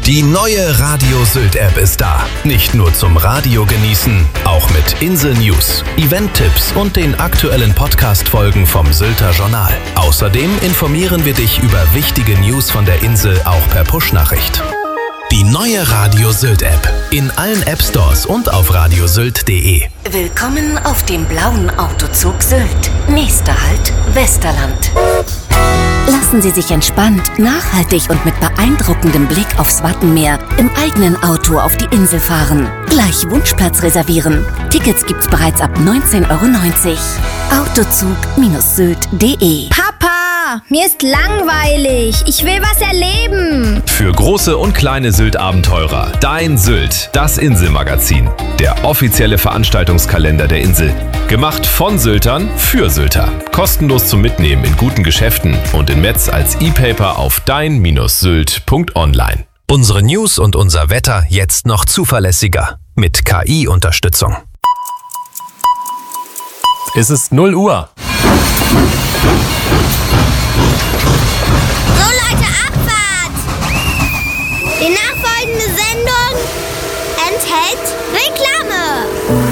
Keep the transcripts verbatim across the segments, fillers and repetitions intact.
Die neue Radio Sylt App ist da. Nicht nur zum Radio genießen, auch mit Insel-News, Event-Tipps und den aktuellen Podcast-Folgen vom Sylter Journal. Außerdem informieren wir dich über wichtige News von der Insel auch per Push-Nachricht. Die neue Radio Sylt App. In allen App Stores und auf radiosylt punkt de. Willkommen auf dem blauen Autozug Sylt. Nächster Halt Westerland. Lassen Sie sich entspannt, nachhaltig und mit beeindruckendem Blick aufs Wattenmeer im eigenen Auto auf die Insel fahren. Gleich Wunschplatz reservieren. Tickets gibt's bereits ab neunzehn Euro neunzig. autozug Sylt punkt de. Papa, mir ist langweilig. Ich will was erleben. Für große und kleine Sylt-Abenteurer. Dein Sylt, das Inselmagazin. Der offizielle Veranstaltungskalender der Insel. Gemacht von Syltern für Sylter. Kostenlos zum Mitnehmen in guten Geschäften und in Metz als E-Paper auf dein Sylt punkt online. Unsere News und unser Wetter jetzt noch zuverlässiger. Mit K I-Unterstützung. Es ist null Uhr. So Leute, Abfahrt! Die nachfolgende Sendung enthält Reklame.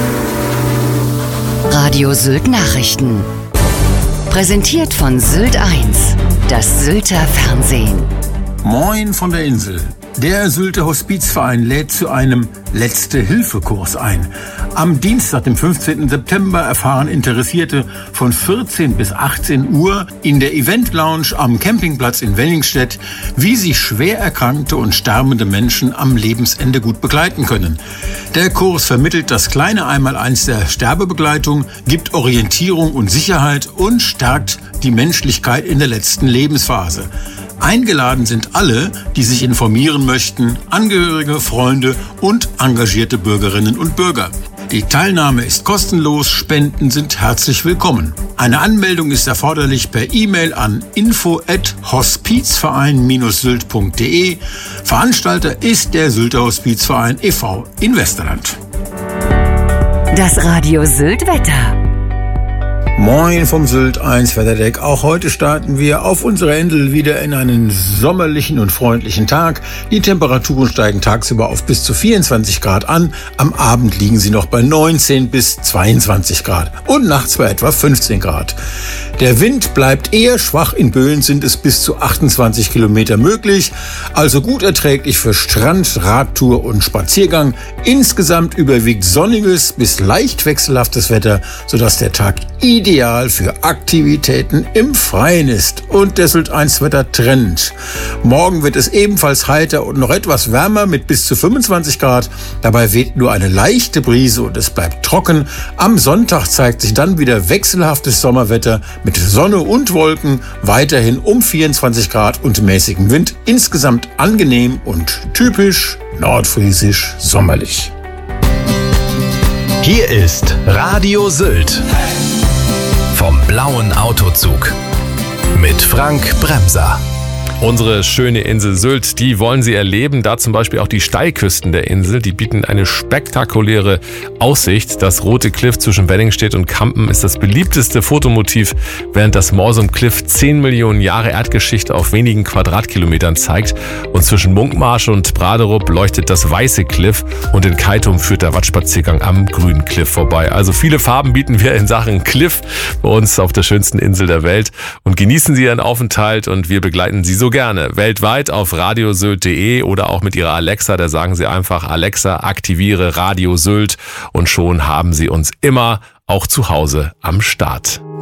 Radio Sylt Nachrichten. Präsentiert von Sylt eins, das Sylter Fernsehen. Moin von der Insel. Der Sylter Hospizverein lädt zu einem Letzte-Hilfe-Kurs ein. Am Dienstag, dem fünfzehnten September, erfahren Interessierte von vierzehn bis achtzehn Uhr in der Event Lounge am Campingplatz in Wenningstedt, wie sie schwer erkrankte und sterbende Menschen am Lebensende gut begleiten können. Der Kurs vermittelt das kleine Einmaleins der Sterbebegleitung, gibt Orientierung und Sicherheit und stärkt die Menschlichkeit in der letzten Lebensphase. Eingeladen sind alle, die sich informieren möchten, Angehörige, Freunde und engagierte Bürgerinnen und Bürger. Die Teilnahme ist kostenlos, Spenden sind herzlich willkommen. Eine Anmeldung ist erforderlich per E-Mail an info at hospizverein sylt punkt de. Veranstalter ist der Sylter Hospizverein e V in Westerland. Das Radio Sylt Wetter. Moin vom Sylt eins Wetterdeck. Auch heute starten wir auf unserer Insel wieder in einen sommerlichen und freundlichen Tag. Die Temperaturen steigen tagsüber auf bis zu vierundzwanzig Grad an. Am Abend liegen sie noch bei neunzehn bis zweiundzwanzig Grad und nachts bei etwa fünfzehn Grad. Der Wind bleibt eher schwach. In Böen sind es bis zu achtundzwanzig Kilometer möglich. Also gut erträglich für Strand, Radtour und Spaziergang. Insgesamt überwiegt sonniges bis leicht wechselhaftes Wetter, sodass der Tag ideal für Aktivitäten im Freien ist. Und der Sylt eins Wetter Trend. Morgen wird es ebenfalls heiter und noch etwas wärmer mit bis zu fünfundzwanzig Grad. Dabei weht nur eine leichte Brise und es bleibt trocken. Am Sonntag zeigt sich dann wieder wechselhaftes Sommerwetter mit Sonne und Wolken, weiterhin um vierundzwanzig Grad und mäßigem Wind. Insgesamt angenehm und typisch nordfriesisch sommerlich. Hier ist Radio Sylt. Vom blauen Autozug. Mit Frank Bremser. Unsere schöne Insel Sylt, die wollen Sie erleben. Da zum Beispiel auch die Steilküsten der Insel. Die bieten eine spektakuläre Aussicht. Das rote Kliff zwischen Wenningstedt und Kampen ist das beliebteste Fotomotiv, während das Morsum Kliff zehn Millionen Jahre Erdgeschichte auf wenigen Quadratkilometern zeigt. Und zwischen Munkmarsch und Braderup leuchtet das weiße Kliff und in Keitum führt der Wattspaziergang am grünen Kliff vorbei. Also viele Farben bieten wir in Sachen Kliff bei uns auf der schönsten Insel der Welt. Und genießen Sie Ihren Aufenthalt und wir begleiten Sie so gerne. Weltweit auf radiosylt punkt de oder auch mit Ihrer Alexa, da sagen Sie einfach: Alexa, aktiviere Radio Sylt und schon haben Sie uns immer auch zu Hause am Start.